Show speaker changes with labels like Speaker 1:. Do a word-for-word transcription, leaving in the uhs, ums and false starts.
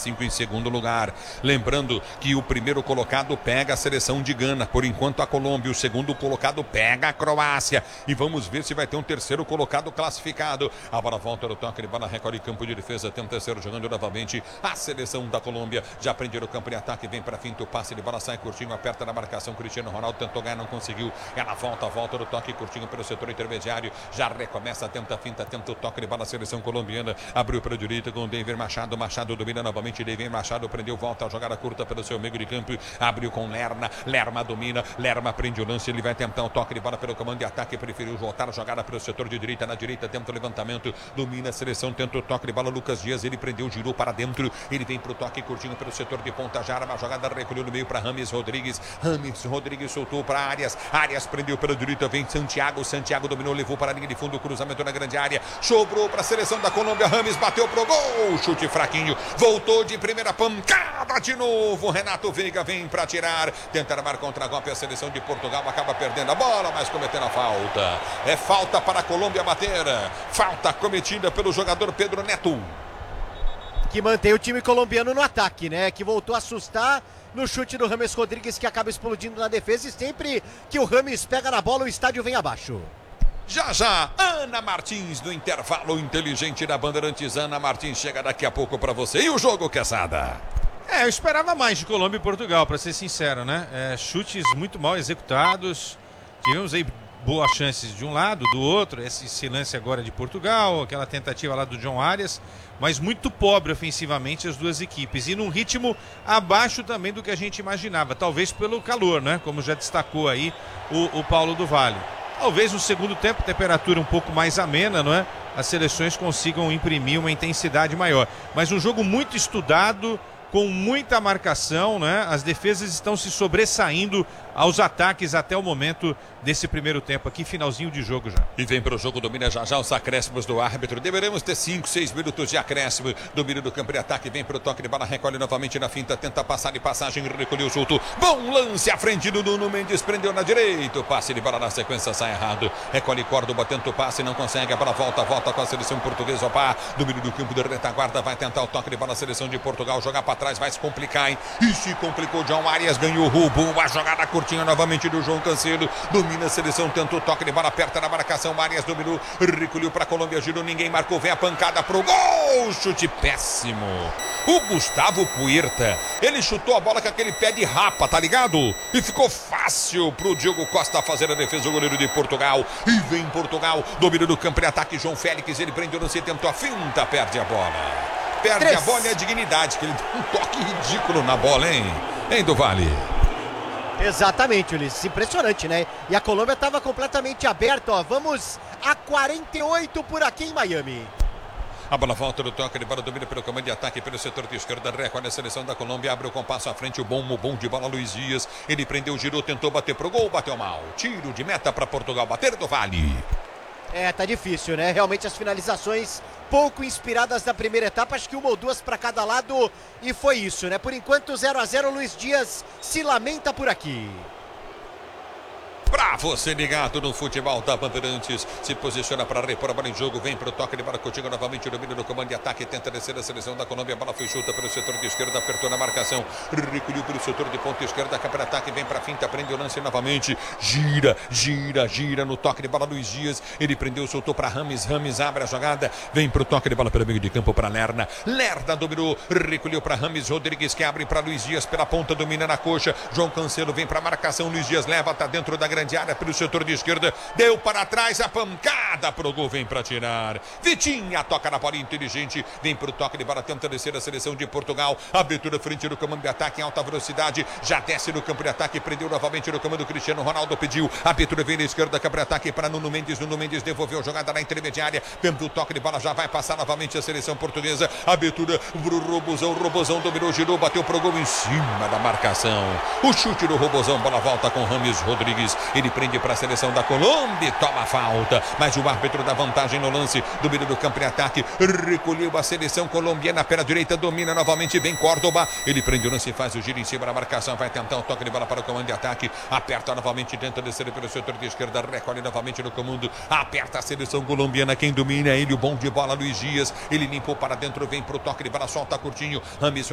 Speaker 1: cinco em segundo lugar. Lembrando que o primeiro colocado pega a seleção de Gana, por enquanto a Colômbia, o segundo colocado pega a Croácia. E vamos ver se vai ter um terceiro colocado classificado. A bola volta no toque de bola, recolhe campo de defesa, tem um terceiro jogando novamente a seleção da Colômbia. Já prendeu o campo de ataque, vem para finta o passe de bola, sai curtinho, aperta na marcação. Cristiano Ronaldo tentou ganhar, não conseguiu. Ela volta, volta no toque curtinho pelo setor intermediário. Já recomeça, tenta a finta, tenta o toque de bola, a seleção colombiana. Abriu para a direita com o David Machado. Machado domina novamente, David Machado prendeu, volta a jogada curta pelo seu meio de campo. Abriu com Lerma, Lerma domina, Lerma prende o lance, ele vai tentar o toque de bola pelo comando de ataque, preferiu voltar a jogada pelo setor de direita, na direita tenta o levantamento, domina a seleção, tenta o toque de bola, Lucas Dias, ele prendeu, girou para dentro, ele vem para o toque curtinho pelo setor de ponta, já uma jogada recolheu no meio para Rames Rodrigues, Rames Rodrigues soltou para Arias, Arias prendeu pela direita, vem Santiago, Santiago dominou, levou para a linha de fundo, cruzamento na grande área, sobrou para a seleção da Colômbia, Rames bateu pro gol, chute fraquinho, voltou de primeira pancada de novo, Renato Veiga vem para tirar, tenta armar contra-golpe, a seleção de Portugal acaba perdendo a bola, mas cometendo a falta, é falta para a Colômbia bater, falta cometida pelo jogador Pedro Neto,
Speaker 2: que mantém o time colombiano no ataque, né, que voltou a assustar no chute do Rames Rodrigues, que acaba explodindo na defesa, e sempre que o Rames pega na bola o estádio vem abaixo.
Speaker 1: Já já, Ana Martins no intervalo inteligente da Bandeirantes. Ana Martins chega daqui a pouco para você. E o jogo, Quesada?
Speaker 3: É, eu esperava mais de Colômbia e Portugal, para ser sincero, né? É, chutes muito mal executados. Tivemos aí boas chances de um lado, do outro. Esse, esse lance agora de Portugal, aquela tentativa lá do John Arias. Mas muito pobre ofensivamente as duas equipes. E num ritmo abaixo também do que a gente imaginava. Talvez pelo calor, né? Como já destacou aí o, o Paulo do Vale. Talvez no segundo tempo, temperatura um pouco mais amena, não é? As seleções consigam imprimir uma intensidade maior. Mas um jogo muito estudado, com muita marcação, né? As defesas estão se sobressaindo aos ataques até o momento desse primeiro tempo aqui, finalzinho de jogo já.
Speaker 1: E vem para o jogo, domina já já os acréscimos do árbitro. Deveremos ter cinco, seis minutos de acréscimo. Domínio do campo de ataque, vem para o toque de bola, recolhe novamente na finta, tenta passar de passagem, recolheu o solto. Bom lance à frente do Nuno Mendes, prendeu na direita. O passe de bola na sequência sai errado. Recolhe Córdoba, tenta o passe, não consegue. A bola volta, volta com a seleção portuguesa. Opa, domínio do campo de retaguarda, vai tentar o toque de bola, a seleção de Portugal, jogar para trás, vai se complicar, hein? E se complicou, John Arias ganhou o roubo. A jogada curtinha novamente do João Cancelo. Domina a seleção, tenta o toque de bola, aperta na marcação. Arias dominou, recolheu para a Colômbia, girou, ninguém marcou, vem a pancada pro gol. Chute péssimo. O Gustavo Puerta, ele chutou a bola com aquele pé de rapa, tá ligado? E ficou fácil pro Diogo Costa fazer a defesa, o goleiro de Portugal. E vem Portugal, domínio do campo de ataque, João Félix, ele prendeu, não se tentou a finta, perde a bola. Perde Três. a bola e a dignidade, que ele deu um toque ridículo na bola, hein? Hein, do Vale?
Speaker 2: Exatamente, Ulisses, impressionante, né? E a Colômbia estava completamente aberta, ó. Vamos a quarenta e oito por aqui em Miami.
Speaker 1: A bola volta do toque de bola, domina pelo comando de ataque pelo setor de esquerda, recolhe a seleção da Colômbia, abre o compasso à frente, o bom, o bom de bola, Luiz Dias. Ele prendeu, girou, tentou bater pro gol, bateu mal. Tiro de meta para Portugal, bater do Vale.
Speaker 2: É, tá difícil, né? Realmente as finalizações pouco inspiradas na primeira etapa, acho que uma ou duas para cada lado, e foi isso, né? Por enquanto zero a zero, Luiz Dias se lamenta por aqui.
Speaker 1: Pra você ligado no futebol da Bandeirantes, se posiciona para repor a bola em jogo, vem pro toque de bola, Coutinho novamente, domínio do comando de ataque, tenta descer a seleção da Colômbia, a bola foi chuta pelo setor de esquerda, apertou na marcação, recolheu pelo setor de ponta esquerda, capa de ataque, vem pra finta, prende o lance novamente, gira, gira, gira no toque de bola, Luiz Dias, ele prendeu, soltou para Rames, Rames abre a jogada, vem pro toque de bola pelo meio de campo para Lerna, Lerna dominou, recolheu para Rames Rodrigues, que abre para Luiz Dias pela ponta, domina na coxa, João Cancelo vem pra marcação, Luiz Dias leva, tá dentro da grande área pelo setor de esquerda, deu para trás a pancada pro gol, vem para tirar. Vitinha toca na bola inteligente, vem pro toque de bola, tenta descer a seleção de Portugal, abertura frente do comando de ataque em alta velocidade, já desce no campo de ataque, prendeu novamente no comando, Cristiano Ronaldo pediu, abertura vem na esquerda, campo de ataque para Nuno Mendes, Nuno Mendes devolveu a jogada na intermediária, tenta o toque de bola, já vai passar novamente a seleção portuguesa, abertura pro Robozão, Robozão dominou, girou, bateu pro gol em cima da marcação, o chute do Robozão, bola volta com Rames Rodrigues, ele prende para a seleção da Colômbia, toma falta, mas o árbitro dá vantagem no lance, domínio do campo de ataque, recolheu a seleção colombiana, pela direita, domina novamente, vem Córdoba, ele prende o lance, faz o giro em cima da marcação, vai tentar um toque de bola para o comando de ataque, aperta novamente, tenta descer pelo setor de esquerda, recolhe novamente no comando, aperta a seleção colombiana, quem domina é ele, o bom de bola, Luiz Dias, ele limpou para dentro, vem pro toque de bola, solta curtinho, Rames